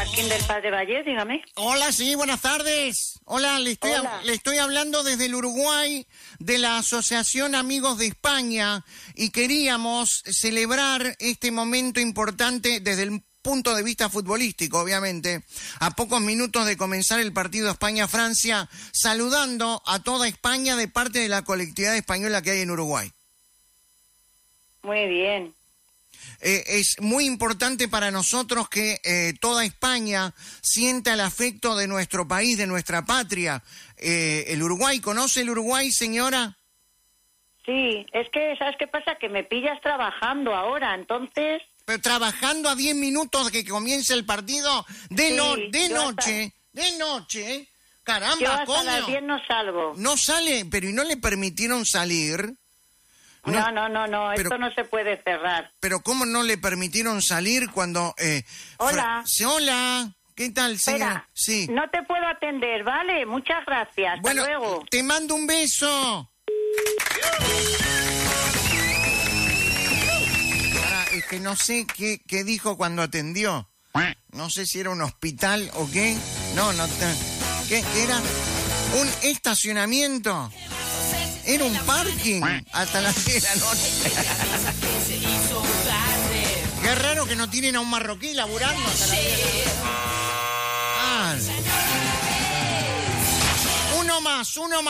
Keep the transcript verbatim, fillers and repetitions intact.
Marquín del Padre Valle, dígame. Hola, sí, buenas tardes. Hola, le estoy, Hola. le estoy hablando desde el Uruguay, de la Asociación Amigos de España, y queríamos celebrar este momento importante desde el punto de vista futbolístico, obviamente, a pocos minutos de comenzar el partido España-Francia, saludando a toda España de parte de la colectividad española que hay en Uruguay. Muy bien. Eh, es muy importante para nosotros que eh, toda España sienta el afecto de nuestro país, de nuestra patria. Eh, el Uruguay, ¿conoce el Uruguay, señora? Sí, es que, ¿sabes qué pasa? Que me pillas trabajando ahora, entonces... Pero trabajando a diez minutos de que comience el partido, de, Sí, no, de yo noche, de noche, caramba, Yo hasta coño. las diez no salgo. No sale, pero ¿y no le permitieron salir? No, no, no, no, pero- esto no se puede cerrar. Pero ¿cómo no le permitieron salir cuando... Eh, Hola. Fra- sí, hola, ¿qué tal, señora? Espera, Sí. no te puedo atender, ¿vale? Muchas gracias, hasta Bueno, luego. te mando un beso. Ahora, es que no sé qué, qué dijo cuando atendió. No sé si era un hospital o qué. No, no. te- ¿Qué qué era? ¿Un estacionamiento? Era un parking hasta las diez de la noche. Qué raro que no tienen a un marroquí laburando hasta las diez de la noche. Ah. Uno más, uno más.